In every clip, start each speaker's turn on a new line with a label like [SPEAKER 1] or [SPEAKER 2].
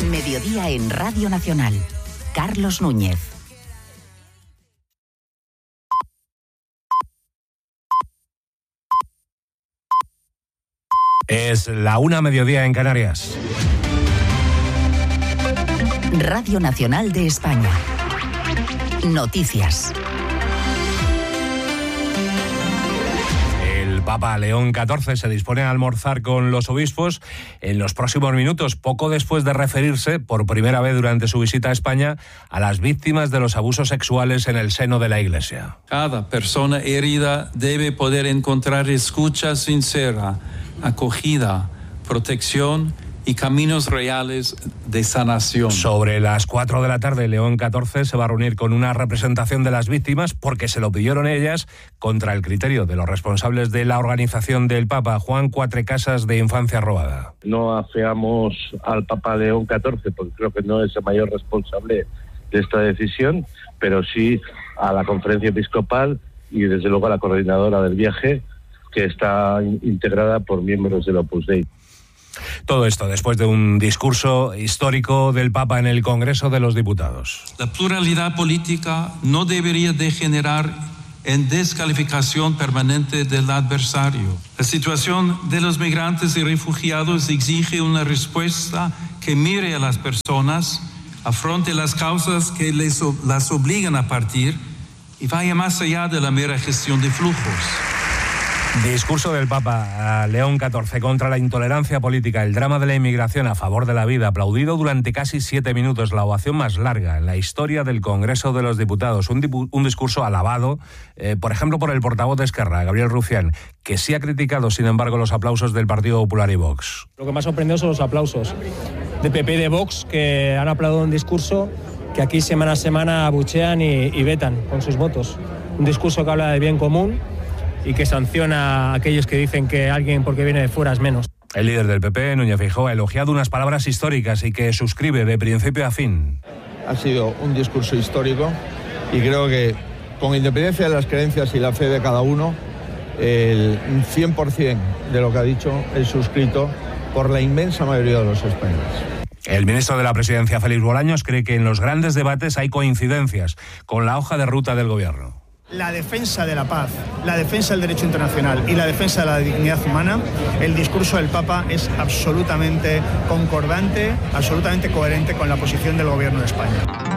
[SPEAKER 1] Mediodía en Radio Nacional. Carlos Núñez.
[SPEAKER 2] Es la 1:00 en Canarias.
[SPEAKER 1] Radio Nacional de España. Noticias.
[SPEAKER 2] El Papa León XIV se dispone a almorzar con los obispos en los próximos minutos, poco después de referirse, por primera vez durante su visita a España, a las víctimas de los abusos sexuales en el seno de la Iglesia.
[SPEAKER 3] Cada persona herida debe poder encontrar escucha sincera, acogida, protección y caminos reales de sanación.
[SPEAKER 2] Sobre las 4 de la tarde, León XIV se va a reunir con una representación de las víctimas porque se lo pidieron ellas contra el criterio de los responsables de la organización del Papa, Juan Cuatrecasas, de Infancia Robada.
[SPEAKER 4] No afeamos al Papa León XIV porque creo que no es el mayor responsable de esta decisión, pero sí a la conferencia episcopal y desde luego a la coordinadora del viaje, que está integrada por miembros del Opus Dei.
[SPEAKER 2] Todo esto después de un discurso histórico del Papa en el Congreso de los Diputados.
[SPEAKER 3] La pluralidad política no debería degenerar en descalificación permanente del adversario. La situación de los migrantes y refugiados exige una respuesta que mire a las personas, afronte las causas que las obligan a partir y vaya más allá de la mera gestión de flujos.
[SPEAKER 2] Discurso del Papa León XIV contra la intolerancia política, el drama de la inmigración a favor de la vida, aplaudido durante casi 7 minutos, la ovación más larga en la historia del Congreso de los Diputados. Un discurso alabado, por ejemplo, por el portavoz de Esquerra, Gabriel Rufián, que sí ha criticado, sin embargo, los aplausos del Partido Popular y Vox.
[SPEAKER 5] Lo que más sorprendió son los aplausos de PP y de Vox, que han aplaudido un discurso que aquí semana a semana abuchean y vetan con sus votos. Un discurso que habla de bien común y que sanciona a aquellos que dicen que alguien porque viene de fuera es menos.
[SPEAKER 2] El líder del PP, Núñez Feijóo, ha elogiado unas palabras históricas y que suscribe de principio a fin.
[SPEAKER 6] Ha sido un discurso histórico y creo que, con independencia de las creencias y la fe de cada uno, el 100% de lo que ha dicho es suscrito por la inmensa mayoría de los españoles.
[SPEAKER 2] El ministro de la Presidencia, Félix Bolaños, cree que en los grandes debates hay coincidencias con la hoja de ruta del Gobierno.
[SPEAKER 7] La defensa de la paz, la defensa del derecho internacional y la defensa de la dignidad humana, el discurso del Papa es absolutamente concordante, absolutamente coherente con la posición del Gobierno de España.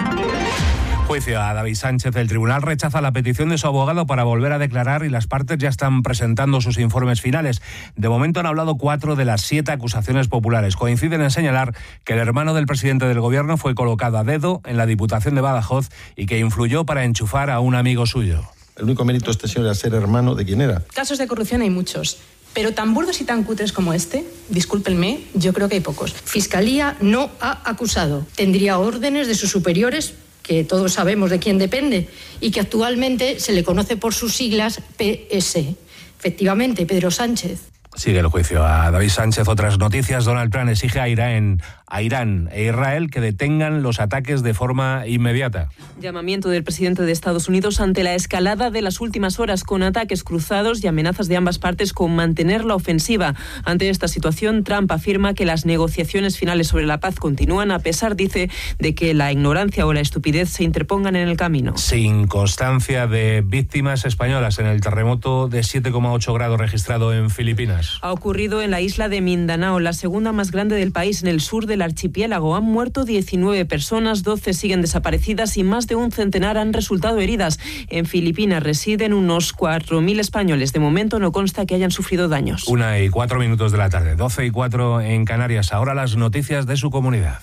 [SPEAKER 2] Juicio a David Sánchez. El tribunal rechaza la petición de su abogado para volver a declarar y las partes ya están presentando sus informes finales. De momento han hablado 4 de las 7 acusaciones populares. Coinciden en señalar que el hermano del presidente del Gobierno fue colocado a dedo en la Diputación de Badajoz y que influyó para enchufar a un amigo suyo.
[SPEAKER 8] El único mérito de este señor era ser hermano de quien era.
[SPEAKER 9] Casos de corrupción hay muchos, pero tan burdos y tan cutres como este, discúlpenme, yo creo que hay pocos. Fiscalía no ha acusado. Tendría órdenes de sus superiores, que todos sabemos de quién depende, y que actualmente se le conoce por sus siglas PS. Efectivamente, Pedro Sánchez.
[SPEAKER 2] Sigue el juicio a David Sánchez. Otras noticias. Donald Trump exige a Irán e Israel que detengan los ataques de forma inmediata.
[SPEAKER 10] Llamamiento del presidente de Estados Unidos ante la escalada de las últimas horas, con ataques cruzados y amenazas de ambas partes con mantener la ofensiva. Ante esta situación, Trump afirma que las negociaciones finales sobre la paz continúan, a pesar, dice, de que la ignorancia o la estupidez se interpongan en el camino.
[SPEAKER 2] Sin constancia de víctimas españolas en el terremoto de 7,8 grados registrado en Filipinas.
[SPEAKER 10] Ha ocurrido en la isla de Mindanao, la segunda más grande del país, en el sur del archipiélago. Han muerto 19 personas, 12 siguen desaparecidas y más de un centenar han resultado heridas. En Filipinas residen unos 4.000 españoles. De momento no consta que hayan sufrido daños.
[SPEAKER 2] 1:04 de la tarde, 12:04 en Canarias. Ahora las noticias de su comunidad.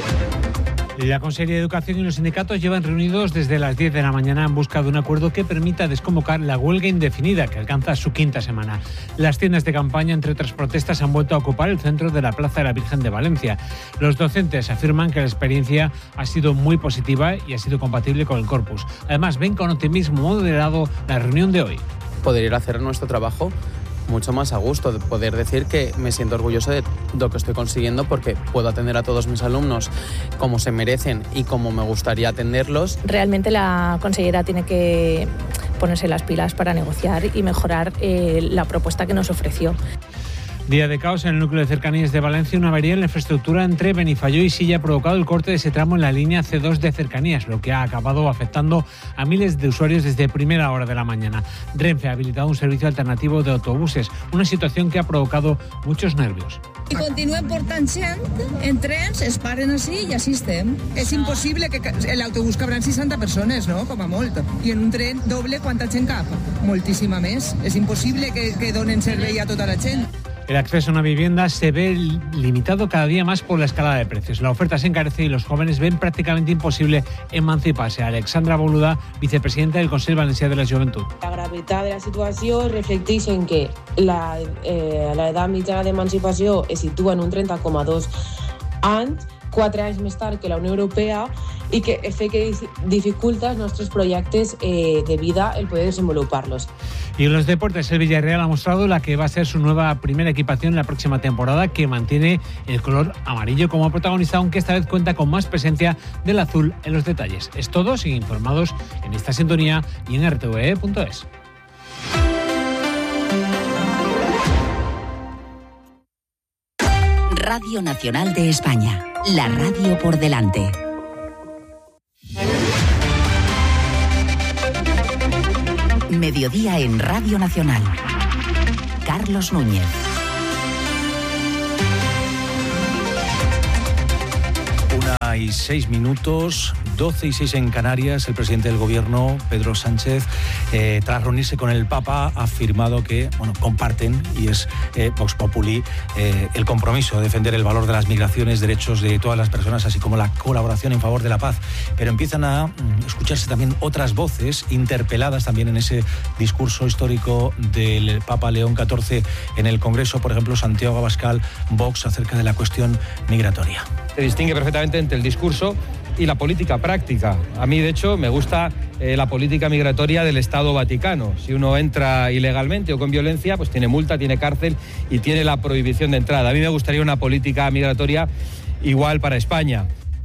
[SPEAKER 11] La Consejería de Educación y los sindicatos llevan reunidos desde las 10 de la mañana en busca de un acuerdo que permita desconvocar la huelga indefinida, que alcanza su 5ª semana. Las tiendas de campaña, entre otras protestas, han vuelto a ocupar el centro de la Plaza de la Virgen de Valencia. Los docentes afirman que la experiencia ha sido muy positiva y ha sido compatible con el corpus. Además, ven con optimismo moderado la reunión de hoy.
[SPEAKER 12] Poder ir a hacer nuestro trabajo mucho más a gusto, de poder decir que me siento orgulloso de lo que estoy consiguiendo porque puedo atender a todos mis alumnos como se merecen y como me gustaría atenderlos.
[SPEAKER 13] Realmente la consellera tiene que ponerse las pilas para negociar y mejorar la propuesta que nos ofreció.
[SPEAKER 11] Día de caos en el núcleo de cercanías de Valencia. Una avería en la infraestructura entre Benifayó y Silla ha provocado el corte de ese tramo en la línea C2 de cercanías, lo que ha acabado afectando a miles de usuarios desde primera hora de la mañana. Renfe ha habilitado un servicio alternativo de autobuses, una situación que ha provocado muchos nervios.
[SPEAKER 14] I continuen portant gent en trens, es paren així i així estem. És impossible que l'autobús cabran 60 persones, no?, com a molt. I en un tren doble, quanta gent cap? Moltíssima més. És impossible que donen servei a tota la gent.
[SPEAKER 11] El acceso a una vivienda se ve limitado cada día más por la escalada de precios. La oferta se encarece y los jóvenes ven prácticamente imposible emanciparse. Alexandra Boluda, vicepresidenta del Consell Valencià de la Joventut.
[SPEAKER 15] La gravetat de la situació reflecteix en que l'edat mitjana d'emancipació es situa en un 30,2 anys, 4 anys més tard que la Unió Europea, y que dificulta nuestros proyectos de vida el poder desenvoluparlos.
[SPEAKER 11] Y en los deportes, el Villarreal ha mostrado la que va a ser su nueva primera equipación en la próxima temporada, que mantiene el color amarillo como protagonista, aunque esta vez cuenta con más presencia del azul en los detalles. Es todo, siguen informados en esta sintonía y en rtve.es.
[SPEAKER 1] Radio Nacional de España, la radio por delante. Mediodía en Radio Nacional. Carlos Núñez.
[SPEAKER 16] 1:06, 12:06 en Canarias. El presidente del gobierno, Pedro Sánchez, tras reunirse con el Papa, ha afirmado que comparten, y es Vox Populi, el compromiso de defender el valor de las migraciones, derechos de todas las personas, así como la colaboración en favor de la paz. Pero empiezan a escucharse también otras voces interpeladas también en ese discurso histórico del Papa León XIV en el Congreso. Por ejemplo, Santiago Abascal, Vox, acerca de la cuestión migratoria.
[SPEAKER 17] Se distingue perfectamente entre el discurso y la política práctica. A mí, de hecho, me gusta la política migratoria del Estado Vaticano. Si uno entra ilegalmente o con violencia, pues tiene multa, tiene cárcel y tiene la prohibición de entrada. A mí me gustaría una política migratoria igual para España.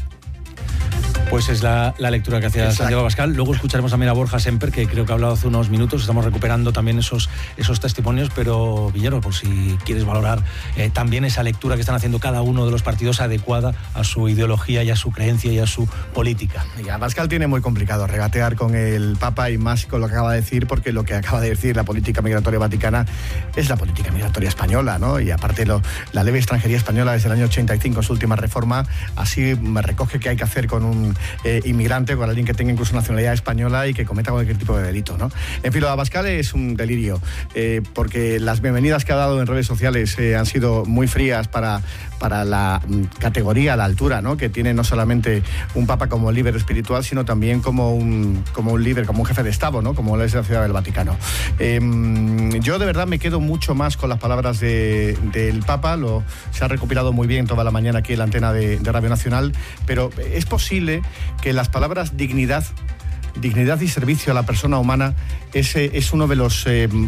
[SPEAKER 16] Pues es la lectura que hacía Santiago Abascal. Luego escucharemos también a Borja Semper, que creo que ha hablado hace unos minutos. Estamos recuperando también esos testimonios, pero Villero, por si quieres valorar también esa lectura que están haciendo cada uno de los partidos adecuada a su ideología y a su creencia y a su política.
[SPEAKER 18] Y Abascal tiene muy complicado regatear con el Papa, y más con lo que acaba de decir, porque lo que acaba de decir la política migratoria vaticana es la política migratoria española, ¿no? Y aparte la ley de extranjería española desde el año 85, su última reforma, así me recoge qué hay que hacer con un inmigrante, con alguien que tenga incluso nacionalidad española y que cometa cualquier tipo de delito, ¿no? En fin, lo de Abascal es un delirio, porque las bienvenidas que ha dado en redes sociales han sido muy frías para la categoría, la altura, ¿no?, que tiene no solamente un Papa como líder espiritual, sino también como un líder, como un jefe de Estado, ¿no?, como es la Ciudad del Vaticano. Yo de verdad me quedo mucho más con las palabras del Papa. Se ha recopilado muy bien toda la mañana aquí en la antena de Radio Nacional, pero es posible que las palabras dignidad y servicio a la persona humana es uno de los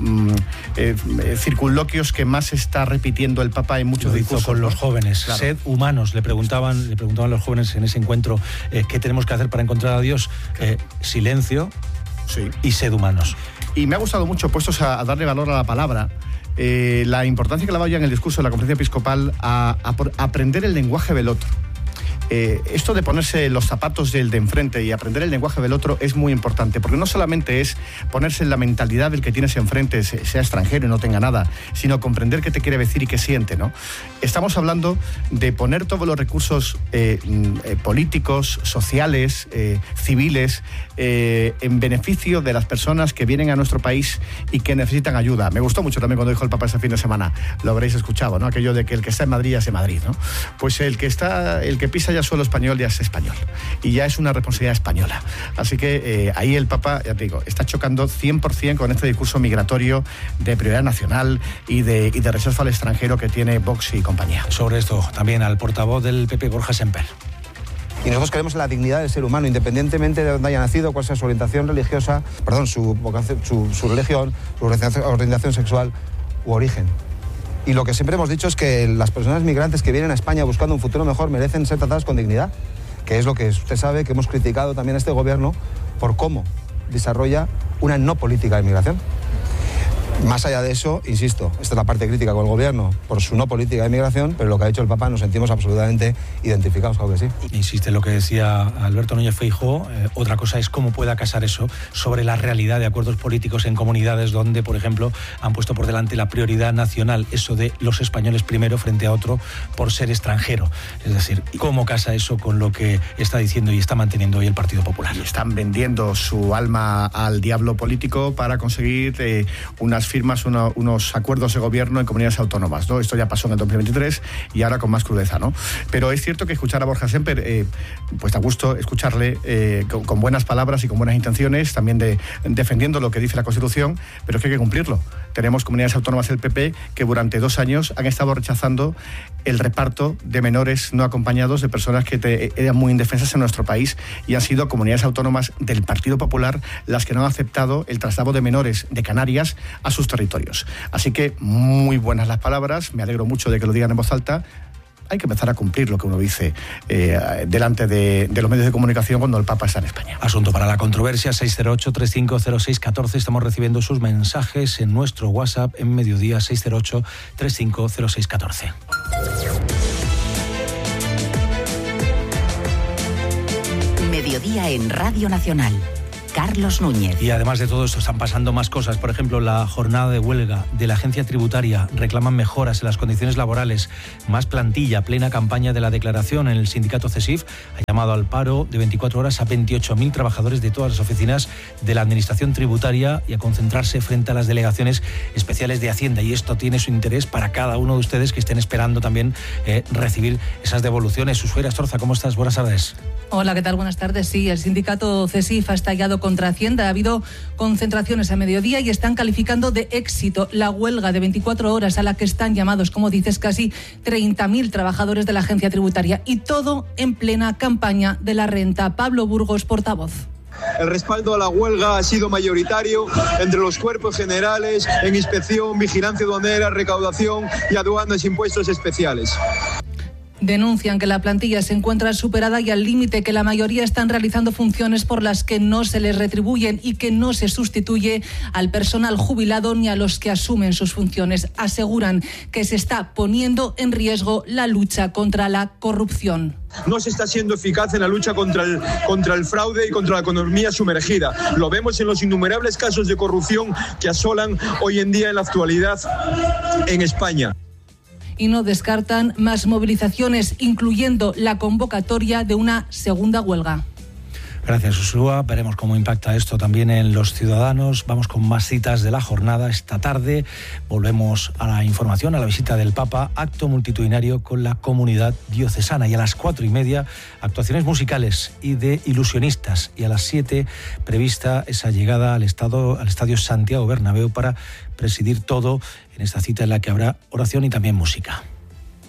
[SPEAKER 18] circunloquios que más está repitiendo el Papa en muchos discursos.
[SPEAKER 16] Con los jóvenes,
[SPEAKER 18] claro.
[SPEAKER 16] Sed humanos, le preguntaban los jóvenes en ese encuentro, ¿qué tenemos que hacer para encontrar a Dios? Silencio, sí, y sed humanos.
[SPEAKER 18] Y me ha gustado mucho, puestos a darle valor a la palabra, la importancia que le ha dado ya en el discurso de la Conferencia Episcopal a aprender el lenguaje del otro. Esto de ponerse los zapatos del de enfrente y aprender el lenguaje del otro es muy importante, porque no solamente es ponerse en la mentalidad del que tienes enfrente, sea extranjero y no tenga nada, sino comprender qué te quiere decir y qué siente, ¿no? Estamos hablando de poner todos los recursos políticos, sociales, civiles, en beneficio de las personas que vienen a nuestro país y que necesitan ayuda. Me gustó mucho también cuando dijo el Papa ese fin de semana, lo habréis escuchado, ¿no?, aquello de que el que está en Madrid ya es de Madrid, ¿no? Pues el que pisa ya suelo español ya es español, y ya es una responsabilidad española. Así que ahí el Papa, ya te digo, está chocando 100% con este discurso migratorio de prioridad nacional y de rechazo al extranjero que tiene Vox y compañía.
[SPEAKER 16] Sobre esto también al portavoz del PP, Borja Semper.
[SPEAKER 19] Y nosotros creemos en la dignidad del ser humano, independientemente de dónde haya nacido, cuál sea su orientación religiosa, su religión, su orientación sexual u origen. Y lo que siempre hemos dicho es que las personas migrantes que vienen a España buscando un futuro mejor merecen ser tratadas con dignidad, que es lo que usted sabe que hemos criticado también a este gobierno por cómo desarrolla una no política de inmigración. Más allá de eso, insisto, esta es la parte crítica con el gobierno por su no política de inmigración, pero lo que ha dicho el Papa nos sentimos absolutamente identificados, claro que sí.
[SPEAKER 16] Insiste en lo que decía Alberto Núñez Feijóo. Otra cosa es cómo pueda casar eso sobre la realidad de acuerdos políticos en comunidades donde, por ejemplo, han puesto por delante la prioridad nacional, eso de los españoles primero frente a otro por ser extranjero. Es decir, ¿cómo casa eso con lo que está diciendo y está manteniendo hoy el Partido Popular?
[SPEAKER 18] Están vendiendo su alma al diablo político para conseguir unas firmas, unos acuerdos de gobierno en comunidades autónomas, ¿no? Esto ya pasó en el 2023 y ahora con más crudeza, ¿no? Pero es cierto que escuchar a Borja Semper, pues da gusto escucharle con buenas palabras y con buenas intenciones, también defendiendo lo que dice la Constitución, pero es que hay que cumplirlo. Tenemos comunidades autónomas del PP que durante 2 años han estado rechazando el reparto de menores no acompañados de personas que eran muy indefensas en nuestro país, y han sido comunidades autónomas del Partido Popular las que no han aceptado el traslado de menores de Canarias a sus territorios. Así que muy buenas las palabras, me alegro mucho de que lo digan en voz alta. Hay que empezar a cumplir lo que uno dice delante de los medios de comunicación cuando el Papa está en España.
[SPEAKER 16] Asunto para la controversia, 608-3506-14. Estamos recibiendo sus mensajes en nuestro WhatsApp en mediodía, 608-3506-14.
[SPEAKER 1] Mediodía en Radio Nacional. Carlos Núñez.
[SPEAKER 16] Y además de todo esto están pasando más cosas. Por ejemplo, la jornada de huelga de la agencia tributaria. Reclaman mejoras en las condiciones laborales, más plantilla, plena campaña de la declaración. En el sindicato CESIF ha llamado al paro de 24 horas a 28.000 trabajadores de todas las oficinas de la administración tributaria y a concentrarse frente a las delegaciones especiales de Hacienda. Y esto tiene su interés para cada uno de ustedes que estén esperando también recibir esas devoluciones. Ushuaira Astorza, ¿cómo estás? Buenas tardes.
[SPEAKER 20] Hola, ¿qué tal? Buenas tardes. Sí, el sindicato CESIF ha estallado contra Hacienda. Ha habido concentraciones a mediodía y están calificando de éxito la huelga de 24 horas a la que están llamados, como dices, casi 30.000 trabajadores de la agencia tributaria. Y todo en plena campaña de la renta. Pablo Burgos, portavoz.
[SPEAKER 21] El respaldo a la huelga ha sido mayoritario entre los cuerpos generales en inspección, vigilancia aduanera, recaudación y aduanas e impuestos especiales.
[SPEAKER 20] Denuncian que la plantilla se encuentra superada y al límite, que la mayoría están realizando funciones por las que no se les retribuyen y que no se sustituye al personal jubilado ni a los que asumen sus funciones. Aseguran que se está poniendo en riesgo la lucha contra la corrupción.
[SPEAKER 21] No se está siendo eficaz en la lucha contra el fraude y contra la economía sumergida. Lo vemos en los innumerables casos de corrupción que asolan hoy en día en la actualidad en España.
[SPEAKER 20] Y no descartan más movilizaciones, incluyendo la convocatoria de una segunda huelga.
[SPEAKER 16] Gracias, Ushua. Veremos cómo impacta esto también en los ciudadanos. Vamos con más citas de la jornada. Esta tarde volvemos a la información, a la visita del Papa, acto multitudinario con la comunidad diocesana. Y a las 4:30, actuaciones musicales y de ilusionistas. Y a las 7, prevista esa llegada al Estadio Santiago Bernabéu para presidir todo en esta cita en la que habrá oración y también música.